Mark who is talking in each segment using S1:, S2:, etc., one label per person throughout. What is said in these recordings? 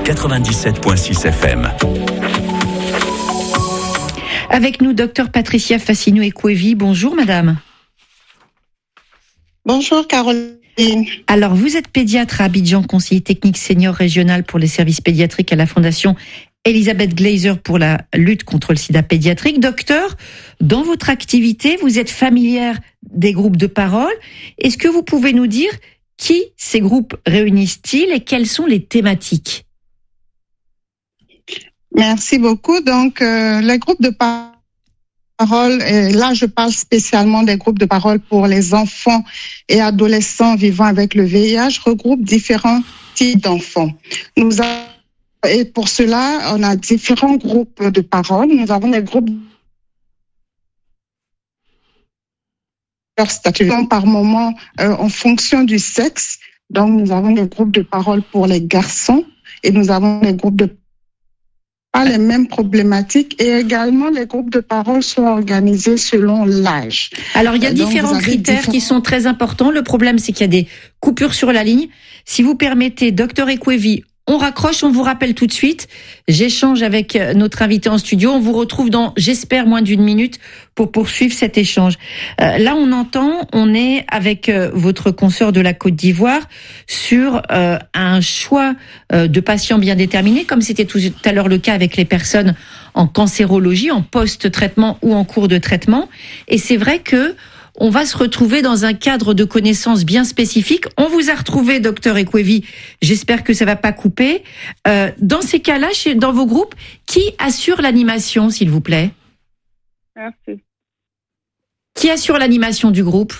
S1: 97.6 FM.
S2: Avec nous, Dr Patricia Fassino-Ekwevi. Bonjour, madame.
S3: Bonjour, Caroline.
S2: Alors, vous êtes pédiatre à Abidjan, conseiller technique senior régional pour les services pédiatriques à la Fondation Elisabeth Glaser pour la lutte contre le sida pédiatrique. Docteur, dans votre activité, vous êtes familière des groupes de parole. Est-ce que vous pouvez nous dire qui ces groupes réunissent-ils et quelles sont les thématiques?
S3: Merci beaucoup. Donc, les groupes de parole, et là, je parle spécialement des groupes de parole pour les enfants et adolescents vivant avec le VIH, regroupent différents types d'enfants. Et pour cela, on a différents groupes de parole. Nous avons des groupes par moment en fonction du sexe. Donc, nous avons des groupes de parole pour les garçons et nous avons des groupes de pas les mêmes problématiques et également les groupes de parole sont organisés selon l'âge.
S2: Alors il y a différents critères qui sont très importants. Le problème c'est qu'il y a des coupures sur la ligne. Si vous permettez, Dr Ekwevi, on raccroche, on vous rappelle tout de suite. J'échange avec notre invité en studio. On vous retrouve dans, j'espère, moins d'une minute pour poursuivre cet échange. Là, on est avec votre consoeur de la Côte d'Ivoire sur un choix de patients bien déterminés, comme c'était tout à l'heure le cas avec les personnes en cancérologie, en post-traitement ou en cours de traitement. Et c'est vrai que on va se retrouver dans un cadre de connaissances bien spécifique. On vous a retrouvé, Dr Ekwevi. J'espère que ça va pas couper. Dans ces cas-là, dans vos groupes, qui assure l'animation, s'il vous plaît?
S3: Merci.
S2: Qui assure l'animation du groupe?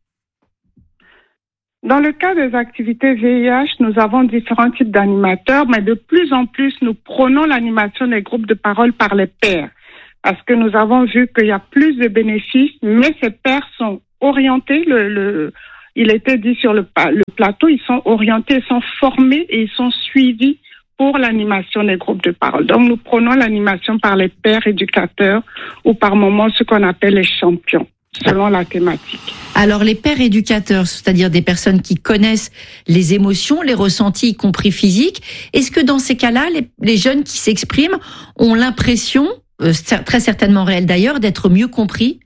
S3: Dans le cas des activités VIH, nous avons différents types d'animateurs, mais de plus en plus, nous prônons l'animation des groupes de parole par les pairs. Parce que nous avons vu qu'il y a plus de bénéfices, mais ces pairs sont orientés, il était dit sur le plateau, ils sont orientés, ils sont formés et ils sont suivis pour l'animation des groupes de parole. Donc nous prenons l'animation par les pairs éducateurs ou par moments ce qu'on appelle les champions, selon la thématique.
S2: Alors les pairs éducateurs, c'est-à-dire des personnes qui connaissent les émotions, les ressentis, y compris physiques, est-ce que dans ces cas-là, les jeunes qui s'expriment ont l'impression, très certainement réel d'ailleurs, d'être mieux compris?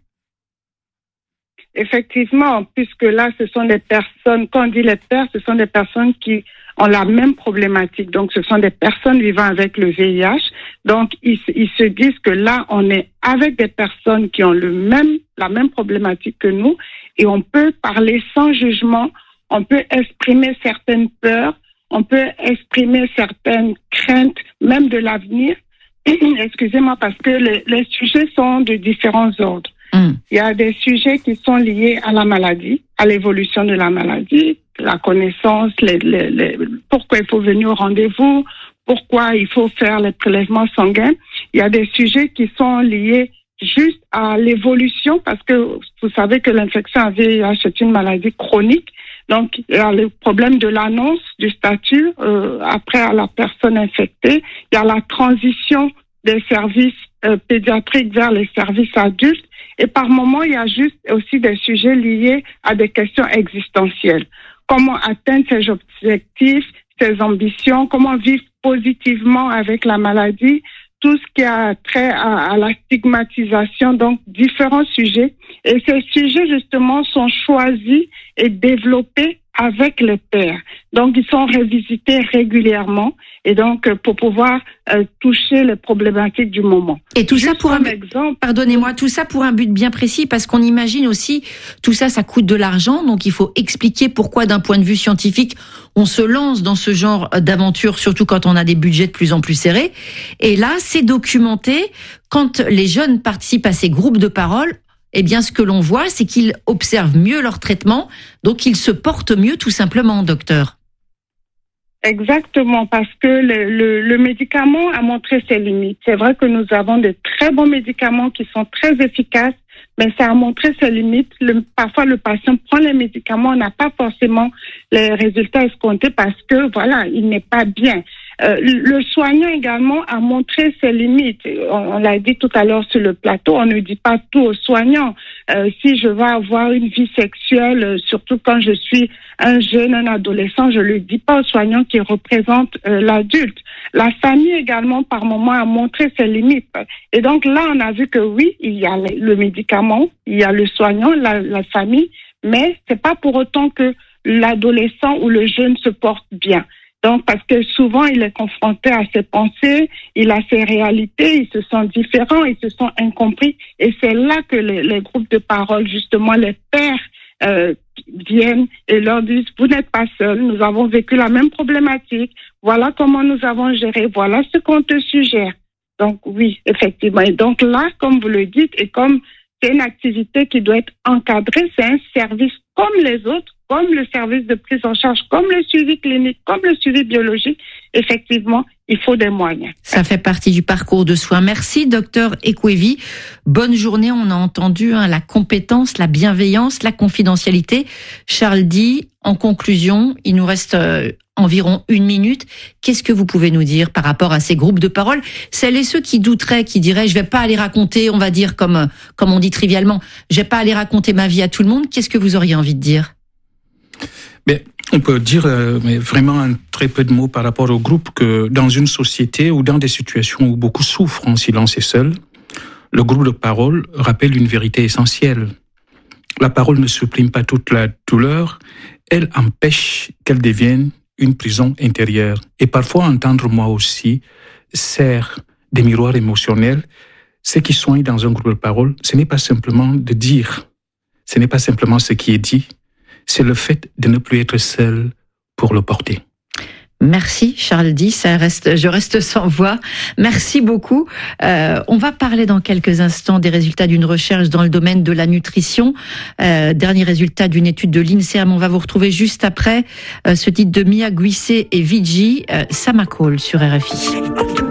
S3: Effectivement, puisque là, ce sont des personnes, quand on dit les pairs, ce sont des personnes qui ont la même problématique. Donc, ce sont des personnes vivant avec le VIH. Donc, ils se disent que là, on est avec des personnes qui ont la même problématique que nous et on peut parler sans jugement, on peut exprimer certaines peurs, on peut exprimer certaines craintes, même de l'avenir. Excusez-moi, parce que les sujets sont de différents ordres. Il y a des sujets qui sont liés à la maladie, à l'évolution de la maladie, la connaissance, pourquoi il faut venir au rendez-vous, pourquoi il faut faire les prélèvements sanguins. Il y a des sujets qui sont liés juste à l'évolution, parce que vous savez que l'infection à VIH est une maladie chronique. Donc, il y a le problème de l'annonce du statut après à la personne infectée. Il y a la transition des services pédiatriques vers les services adultes. Et par moment, il y a juste aussi des sujets liés à des questions existentielles. Comment atteindre ses objectifs, ses ambitions, comment vivre positivement avec la maladie, tout ce qui a trait à la stigmatisation, donc différents sujets. Et ces sujets, justement, sont choisis et développés avec les pairs. Donc, ils sont revisités régulièrement et donc pour pouvoir toucher les problématiques du moment.
S2: Et tout ça pour pardonnez-moi, tout ça pour un but bien précis, parce qu'on imagine aussi, tout ça, ça coûte de l'argent, donc il faut expliquer pourquoi, d'un point de vue scientifique, on se lance dans ce genre d'aventure, surtout quand on a des budgets de plus en plus serrés. Et là, c'est documenté. Quand les jeunes participent à ces groupes de parole, eh bien, ce que l'on voit, c'est qu'ils observent mieux leur traitement, donc ils se portent mieux, tout simplement, docteur.
S3: Exactement, parce que le médicament a montré ses limites. C'est vrai que nous avons de très bons médicaments qui sont très efficaces, mais ça a montré ses limites. Parfois, le patient prend les médicaments, n'a pas forcément les résultats escomptés parce que, voilà, il n'est pas bien. Le soignant également a montré ses limites. On l'a dit tout à l'heure sur le plateau, on ne dit pas tout aux soignants. Si je vais avoir une vie sexuelle, surtout quand je suis un jeune, un adolescent, je ne le dis pas aux soignants qui représentent l'adulte. La famille également, par moment, a montré ses limites. Et donc là, on a vu que oui, il y a le médicament, il y a le soignant, la famille, mais c'est pas pour autant que l'adolescent ou le jeune se porte bien. Donc, parce que souvent, il est confronté à ses pensées, il a ses réalités, il se sent différent, il se sent incompris. Et c'est là que les groupes de parole, justement, les pères viennent et leur disent, vous n'êtes pas seuls, nous avons vécu la même problématique, voilà comment nous avons géré, voilà ce qu'on te suggère. Donc, oui, effectivement. Et donc là, comme vous le dites, et comme c'est une activité qui doit être encadrée, c'est un service comme les autres, comme le service de prise en charge, comme le suivi clinique, comme le suivi biologique. Effectivement, il faut des moyens.
S2: Ça fait partie du parcours de soins. Merci, docteur Ekwevi. Bonne journée. On a entendu la compétence, la bienveillance, la confidentialité. Charles dit, en conclusion, il nous reste environ 1 minute. Qu'est-ce que vous pouvez nous dire par rapport à ces groupes de parole? Celles et ceux qui douteraient, qui diraient, je vais pas aller raconter, on va dire comme on dit trivialement, je vais pas aller raconter ma vie à tout le monde. Qu'est-ce que vous auriez envie de dire?
S1: Mais on peut dire mais vraiment un très peu de mots par rapport au groupe que dans une société ou dans des situations où beaucoup souffrent en silence et seuls, le groupe de parole rappelle une vérité essentielle. La parole ne supprime pas toute la douleur, elle empêche qu'elle devienne une prison intérieure. Et parfois, entendre moi aussi sert des miroirs émotionnels. Ce qui soigne dans un groupe de parole, ce n'est pas simplement de dire, ce n'est pas simplement ce qui est dit, c'est le fait de ne plus être seul pour le porter.
S2: Merci Charles D, je reste sans voix. Merci beaucoup. On va parler dans quelques instants des résultats d'une recherche dans le domaine de la nutrition. Dernier résultat d'une étude de l'INSERM. On va vous retrouver juste après ce titre de Mia Guissé et Vigi, Samakol sur RFI.